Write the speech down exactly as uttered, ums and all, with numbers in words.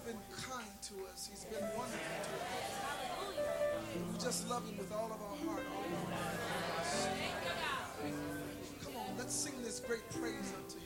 been kind to us. He's been wonderful to us. We just love him with all of our heart, all of our minds. Come on, let's sing this great praise unto him.